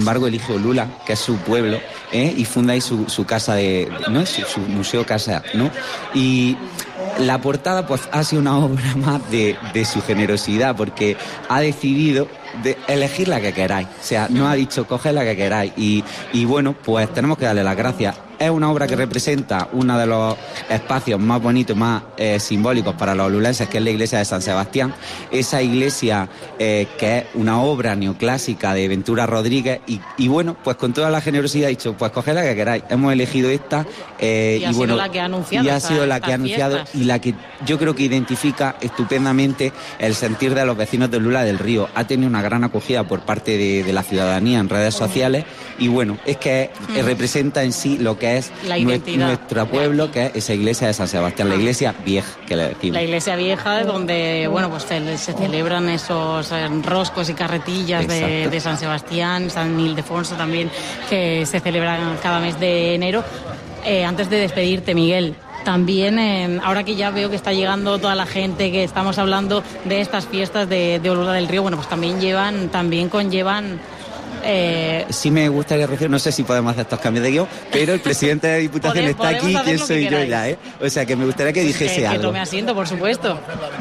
embargo elige Olula, que es su pueblo, y funda ahí su casa ¿no? Su museo casa, ¿no? Y la portada pues ha sido una obra más de su generosidad, porque ha decidido de elegir la que queráis, o sea, no ha dicho coged la que queráis, y bueno, pues tenemos que darle las gracias. Es una obra que representa uno de los espacios más bonitos, más simbólicos para los olulenses, que es la iglesia de San Sebastián. Esa iglesia que es una obra neoclásica de Ventura Rodríguez, y bueno, pues con toda la generosidad ha dicho, pues coged la que queráis. Hemos elegido esta, y ha sido la que ha anunciado. Y ha sido la que ha anunciado, y la que yo creo que identifica estupendamente el sentir de los vecinos de Olula del Río. Ha tenido una gran acogida por parte de la ciudadanía en redes sociales, y bueno, es que representa en sí lo que es nuestro pueblo, que es esa iglesia de San Sebastián, la iglesia vieja, que le decimos. La iglesia vieja, donde bueno, pues se celebran esos roscos y carretillas de San Sebastián, San Ildefonso también, que se celebran cada mes de enero. Antes de despedirte, Miguel, también, ahora que ya veo que está llegando toda la gente, que estamos hablando de estas fiestas de Olula del Río, bueno, pues también conllevan... Sí me gustaría decir, no sé si podemos hacer estos cambios de guión, pero el presidente de la Diputación está aquí, ¿quién soy yo ya? O sea, que me gustaría que dijese algo. Que tome asiento, por supuesto.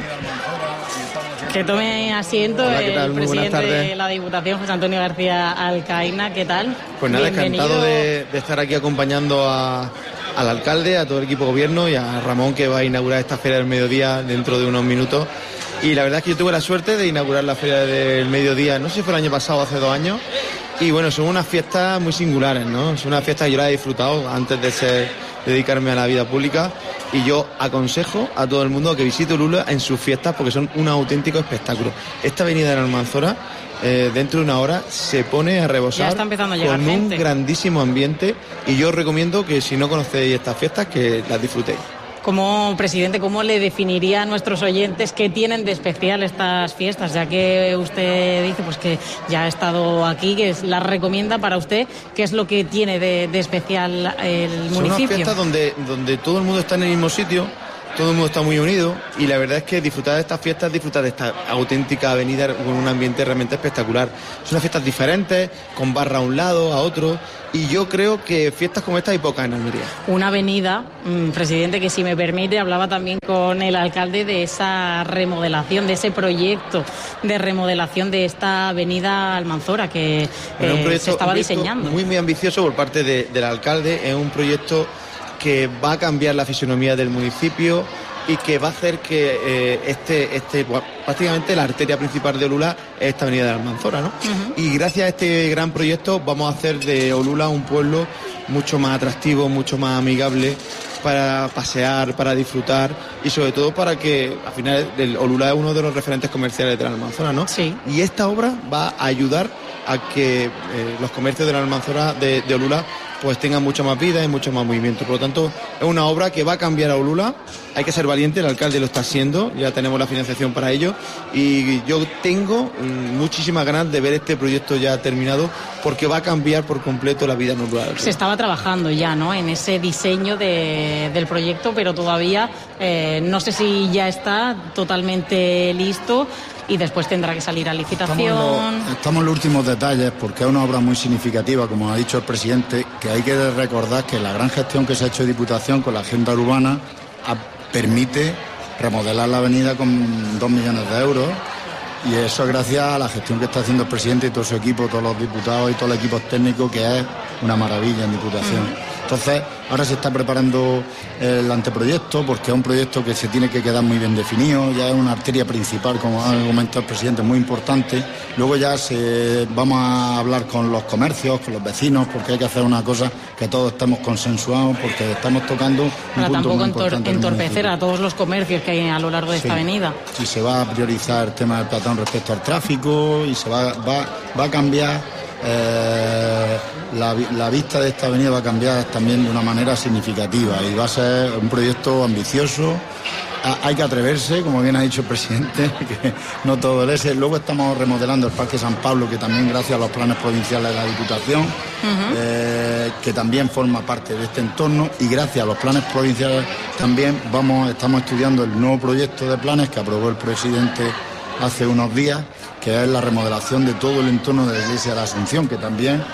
Que tome asiento. Hola, el presidente de la Diputación, José Antonio García Alcaina. ¿Qué tal? Pues nada, encantado de estar aquí acompañando al alcalde, a todo el equipo de gobierno y a Ramón, que va a inaugurar esta Feria del Mediodía dentro de unos minutos. Y la verdad es que yo tuve la suerte de inaugurar la Feria del Mediodía, no sé si fue el año pasado o hace 2 años, y bueno, son unas fiestas muy singulares, ¿no? Son unas fiestas que yo las he disfrutado antes de dedicarme a la vida pública, y yo aconsejo a todo el mundo que visite Olula en sus fiestas, porque son un auténtico espectáculo. Esta avenida de la Almanzora, dentro de una hora, se pone a rebosar, ya está empezando a llegar con gente. Un grandísimo ambiente, y yo os recomiendo que si no conocéis estas fiestas, que las disfrutéis. Como presidente, ¿cómo le definiría a nuestros oyentes qué tienen de especial estas fiestas? Ya que usted dice pues que ya ha estado aquí, que las recomienda para usted, ¿qué es lo que tiene de especial el municipio? Son unas fiestas donde todo el mundo está en el mismo sitio, todo el mundo está muy unido, y la verdad es que disfrutar de estas fiestas, disfrutar de esta auténtica avenida con un ambiente realmente espectacular. Son unas fiestas diferentes, con barra a un lado, a otro, y yo creo que fiestas como esta hay pocas en Almería. Una avenida, presidente, que si me permite, hablaba también con el alcalde de esa remodelación, de ese proyecto de remodelación de esta avenida Almanzora que se estaba diseñando. Muy ambicioso por parte del alcalde, es un proyecto que va a cambiar la fisonomía del municipio y que va a hacer que prácticamente la arteria principal de Olula es esta avenida de Almanzora, ¿no? Uh-huh. Y gracias a este gran proyecto vamos a hacer de Olula un pueblo mucho más atractivo, mucho más amigable para pasear, para disfrutar, y sobre todo para que al final Olula es uno de los referentes comerciales de la Almanzora, ¿no? Sí. Y esta obra va a ayudar a que los comercios de la Almanzora de Olula pues tengan mucha más vida y mucho más movimiento. Por lo tanto, es una obra que va a cambiar a Olula. Hay que ser valiente, el alcalde lo está haciendo, ya tenemos la financiación para ello, y yo tengo muchísimas ganas de ver este proyecto ya terminado, porque va a cambiar por completo la vida en Olula. Se estaba trabajando ya, ¿no?, en ese diseño del proyecto, pero todavía no sé si ya está totalmente listo. Y después tendrá que salir a licitación. Estamos en los últimos detalles, porque es una obra muy significativa, como ha dicho el presidente, que hay que recordar que la gran gestión que se ha hecho de Diputación con la agenda urbana permite remodelar la avenida con 2 millones de euros, y eso es gracias a la gestión que está haciendo el presidente y todo su equipo, todos los diputados y todo el equipo técnico, que es una maravilla en Diputación. Entonces, ahora se está preparando el anteproyecto, porque es un proyecto que se tiene que quedar muy bien definido, ya es una arteria principal, como ha comentado el presidente, muy importante. Luego ya vamos a hablar con los comercios, con los vecinos, porque hay que hacer una cosa que todos estemos consensuados, porque estamos tocando un punto muy importante. Tampoco entorpecer a todos los comercios que hay a lo largo de esta avenida. Y se va a priorizar el tema del peatón respecto al tráfico, y se va a cambiar. La vista de esta avenida va a cambiar también de una manera significativa, y va a ser un proyecto ambicioso. Hay que atreverse, como bien ha dicho el presidente, que no todo es. Luego estamos remodelando el Parque San Pablo, que también gracias a los planes provinciales de la Diputación, que también forma parte de este entorno, y gracias a los planes provinciales también estamos estudiando el nuevo proyecto de planes que aprobó el presidente hace unos días, que es la remodelación de todo el entorno de la Iglesia de la Asunción, que también